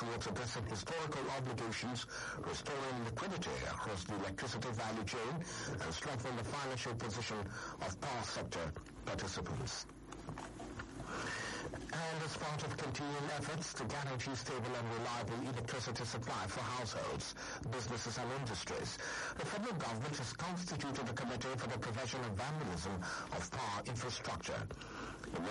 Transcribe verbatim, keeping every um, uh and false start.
towards addressing historical obligations, restoring liquidity across the electricity value chain, and strengthening the financial position of power sector participants. And as part of continuing efforts to guarantee stable and reliable electricity supply for households, businesses and industries, the federal government has constituted a committee for the prevention of vandalism of power infrastructure.